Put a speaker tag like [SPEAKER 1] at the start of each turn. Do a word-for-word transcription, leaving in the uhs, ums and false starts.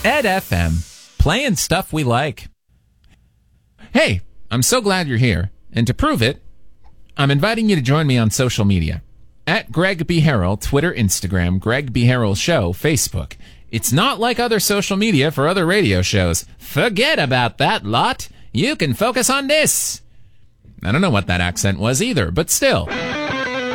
[SPEAKER 1] Ed F M, playing stuff we like. Hey, I'm so glad you're here. And to prove it, I'm inviting you to join me on social media. At Greg B. Harrell, Twitter, Instagram, Greg B. Harrell Show, Facebook. It's not like other social media for other radio shows. Forget about that lot. You can focus on this. I don't know what that accent was either, but still.